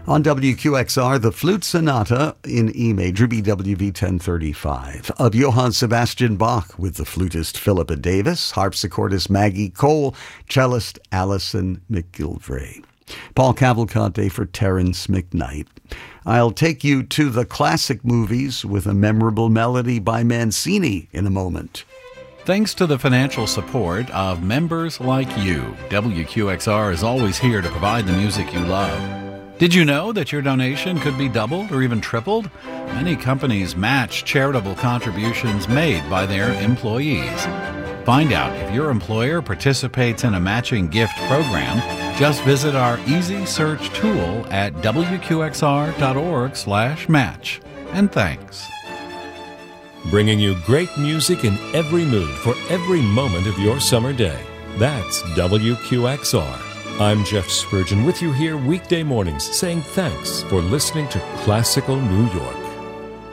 On WQXR, the Flute Sonata in E major, BWV 1035, of Johann Sebastian Bach with the flutist Philippa Davis, harpsichordist Maggie Cole, cellist Alison McGilvray. Paul Cavalcante for Terence McKnight. I'll take you to the classic movies with a memorable melody by Mancini in a moment. Thanks to the financial support of members like you, WQXR is always here to provide the music you love. Did you know that your donation could be doubled or even tripled? Many companies match charitable contributions made by their employees. Find out if your employer participates in a matching gift program. Just visit our easy search tool at wqxr.org/match. And thanks. Bringing you great music in every mood for every moment of your summer day. That's WQXR. I'm Jeff Spurgeon with you here weekday mornings saying thanks for listening to Classical New York.